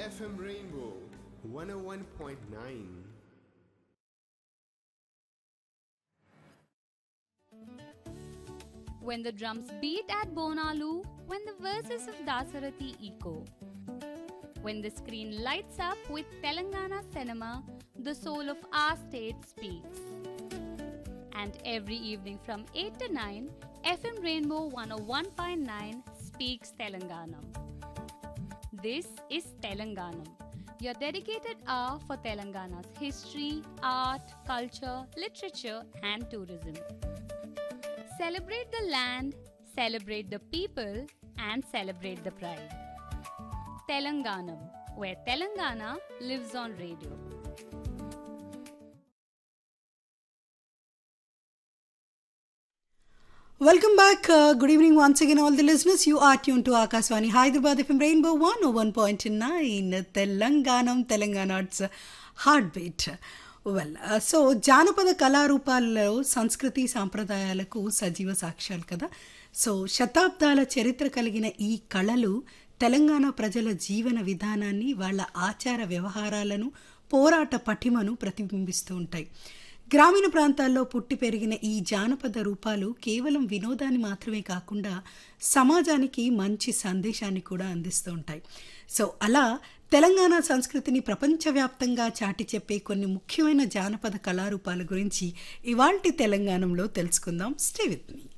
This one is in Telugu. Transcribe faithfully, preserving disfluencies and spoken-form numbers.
F M Rainbow one oh one point nine. When the drums beat at Bonalu, when the verses of Dasarathi echo, when the screen lights up with Telangana cinema, the soul of our state speaks. And every evening from eight to nine, F M Rainbow one oh one point nine speaks Telanganam. This is Telanganam, your dedicated hour for Telangana's history, art, culture, literature, and tourism. Celebrate the land, celebrate the people, and celebrate the pride. Telanganam, where Telangana lives on radio. Welcome back. Uh, good evening once again, all the listeners. You are tuned to Akashvani Hyderabad F M Rainbow one oh one point nine. Telanganam, Telangana's heartbeat. Well so జానపద కళారూపాల్లో సంస్కృతి సాంప్రదాయాలకు సజీవ సాక్ష్యాలు కదా. సో శతాబ్దాల చరిత్ర కలిగిన ఈ కళలు తెలంగాణ ప్రజల జీవన విధానాన్ని, వాళ్ళ ఆచార వ్యవహారాలను, పోరాట పటిమను ప్రతిబింబిస్తూ ఉంటాయి. గ్రామీణ ప్రాంతాల్లో పుట్టి పెరిగిన ఈ జానపద రూపాలు కేవలం వినోదాన్ని మాత్రమే కాకుండా సమాజానికి మంచి సందేశాన్ని కూడా అందిస్తూ ఉంటాయి. సో అలా తెలంగాణ సంస్కృతిని ప్రపంచవ్యాప్తంగా చాటి చెప్పే కొన్ని ముఖ్యమైన జానపద కళారూపాల గురించి ఇవాల్టి తెలంగాణలో తెలుసుకుందాం. Stay with me.